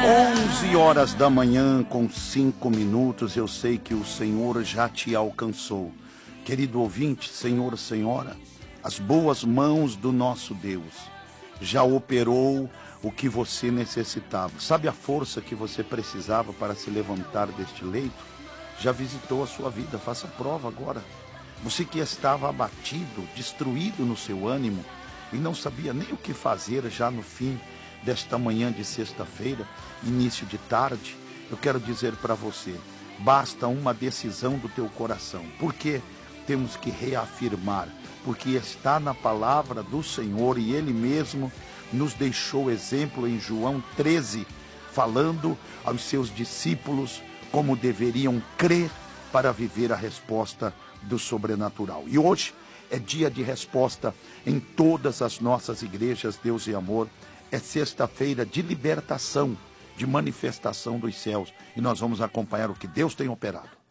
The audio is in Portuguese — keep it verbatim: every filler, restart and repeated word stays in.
onze horas da manhã com cinco minutos, eu sei que o Senhor já te alcançou. Querido ouvinte, Senhor, Senhora, as boas mãos do nosso Deus já operou o que você necessitava. Sabe a força que você precisava para se levantar deste leito? Já visitou a sua vida, faça prova agora. Você que estava abatido, destruído no seu ânimo e não sabia nem o que fazer já no fim desta manhã de sexta-feira, início de tarde, eu quero dizer para você, basta uma decisão do teu coração. Por quê? Temos que reafirmar, porque está na palavra do Senhor e Ele mesmo nos deixou exemplo em João treze, falando aos seus discípulos como deveriam crer para viver a resposta do sobrenatural. E hoje é dia de resposta em todas as nossas igrejas, Deus e Amor. É sexta-feira de libertação, de manifestação dos céus. E nós vamos acompanhar o que Deus tem operado.